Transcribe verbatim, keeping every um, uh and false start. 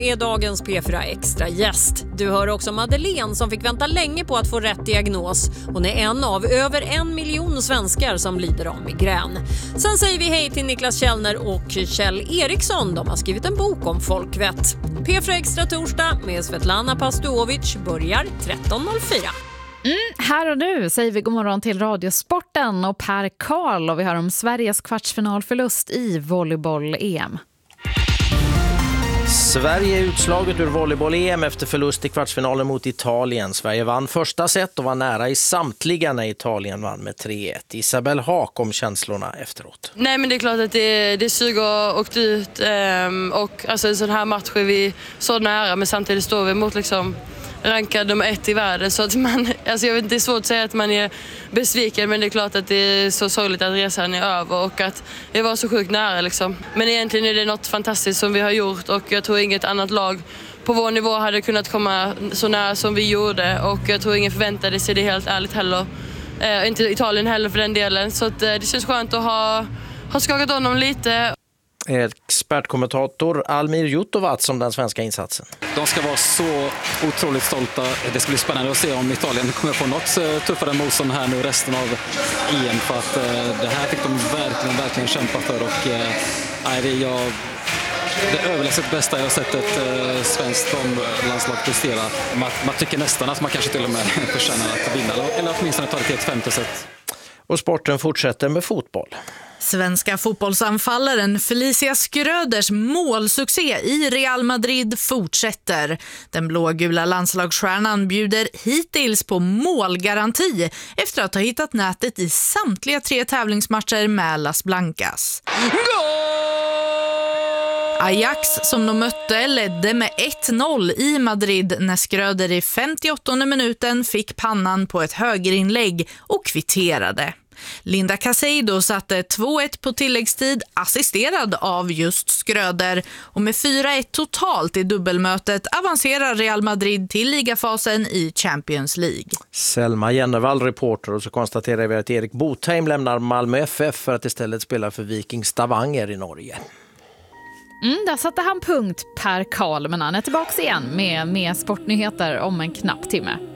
är dagens P fyra Extra gäst. Du hör också Madeleine som fick vänta länge på att få rätt diagnos. Hon är en av över en miljon svenskar som lider av migrän. Sen säger vi hej till Niklas Källner och Kjell Eriksson. De har skrivit en bok om folkvett. P fyra Extra torsdag med Svetlana Pastuovic börjar tretton noll fyra. Mm, här och nu säger vi god morgon till Radiosporten och Per Karl, och vi hör om Sveriges kvartsfinalförlust i volleyboll-E M. Sverige är utslaget ur volleyboll-E M efter förlust i kvartsfinalen mot Italien. Sverige vann första set och var nära i samtliga när Italien vann med tre ett. Isabel Haak om känslorna efteråt. Nej, men det är klart att det, det suger och åkt ut. Um, och alltså, en sån här match är vi så nära, men samtidigt står vi mot liksom rankad nummer ett i världen. Så att man, alltså jag vet inte, det är svårt att säga att man är besviken, men det är klart att det är så sorgligt att resan är över och att det var så sjukt nära liksom. Men egentligen är det något fantastiskt som vi har gjort, och jag tror inget annat lag på vår nivå hade kunnat komma så nära som vi gjorde, och jag tror ingen förväntade sig det helt ärligt heller. Eh, inte Italien heller för den delen, så att, eh, det känns skönt att ha, ha skakat honom lite. Expertkommentator Almir Jutovac om den svenska insatsen. De ska vara så otroligt stolta. Det ska bli spännande att se om Italien kommer få något tuffare motstånd här nu resten av E M, för att det här fick de verkligen, verkligen kämpa för, och nej, det är jag, det överlägset bästa jag har sett ett eh, svenskt landslag prestera. Man, man tycker nästan att man kanske till och med förtjänar att vinna, eller åtminstone ta det till ett femte set. Och sporten fortsätter med fotboll. Svenska fotbollsanfallaren Felicia Skröders målsuccé i Real Madrid fortsätter. Den blågula landslagsstjärnan bjuder hittills på målgaranti efter att ha hittat nätet i samtliga tre tävlingsmatcher med Las Blancas. Ajax, som de mötte, ledde med ett noll i Madrid när Skröder i femtioåttonde minuten fick pannan på ett högerinlägg och kvitterade. Linda Caseido satte två ett på tilläggstid, assisterad av just Skröder, och med fyra ett totalt i dubbelmötet avancerar Real Madrid till ligafasen i Champions League. Selma Jennevall, reporter, och så konstaterar vi att Erik Botheim lämnar Malmö F F för att istället spela för Viking Stavanger i Norge. Mm, där satte han punkt, Per Karl, men han är tillbaka igen med, med sportnyheter om en knapp timme.